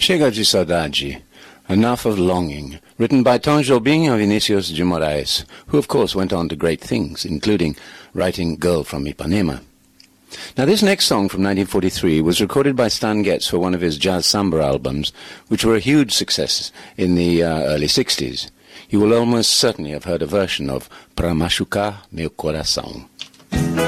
Chega de Saudade, Enough of Longing, written by Tom Jobim and Vinicius de Moraes, who of course went on to great things, including writing Girl from Ipanema. Now this next song from 1943 was recorded by Stan Getz for one of his jazz samba albums, which were a huge success in the early 60s. You will almost certainly have heard a version of Pra Machucar Meu Coração.